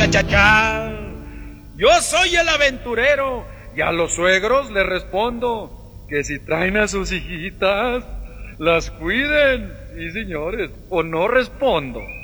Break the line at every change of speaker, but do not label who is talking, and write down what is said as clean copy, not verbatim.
cha, cha, cha. Yo soy el aventurero y a los suegros les respondo que si traen a sus hijitas, las cuiden. Sí, señores, o no respondo.